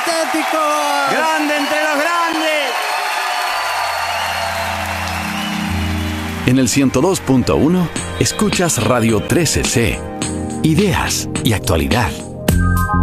patéticos! ¡Grande entre los grandes! En el 102.1 escuchas Radio 13C. Ideas y actualidad.